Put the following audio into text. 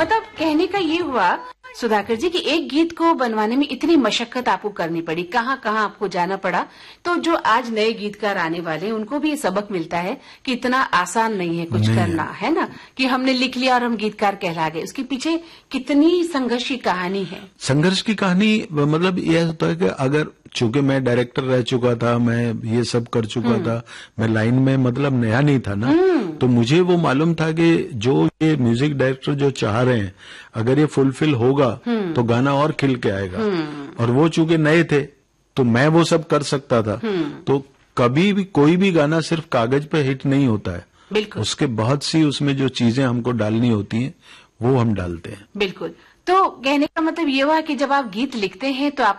मतलब कहने का ये हुआ सुधाकर जी कि एक गीत को बनवाने में इतनी मशक्कत आपको करनी पड़ी, कहाँ कहाँ आपको जाना पड़ा। तो जो आज नए गीतकार आने वाले हैं उनको भी ये सबक मिलता है कि इतना आसान नहीं है कुछ करना, है ना, कि हमने लिख लिया और हम गीतकार कहला गए। उसके पीछे कितनी संघर्ष की कहानी है। संघर्ष की कहानी मतलब यह होता है कि अगर चूंकि मैं डायरेक्टर रह चुका था, मैं ये सब कर चुका था, मैं लाइन में मतलब नया नहीं था ना, तो मुझे वो मालूम था कि जो ये म्यूजिक डायरेक्टर जो चाह रहे हैं अगर ये फुलफिल होगा तो गाना और खिल के आएगा। और वो चूंकि नए थे तो मैं वो सब कर सकता था। तो कभी भी कोई भी गाना सिर्फ कागज पे हिट नहीं होता है, बिल्कुल, उसके बहुत सी उसमें जो चीजें हमको डालनी होती हैं वो हम डालते हैं। बिल्कुल। तो कहने का मतलब ये हुआ कि जब आप गीत लिखते हैं तो आप